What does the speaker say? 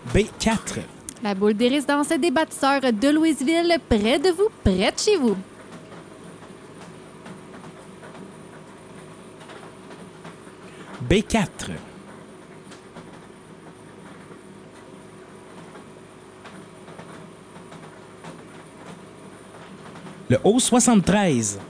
B4. La boule des résidences des bâtisseurs de Louisville, près de vous, près de chez vous. B4. Le haut 73.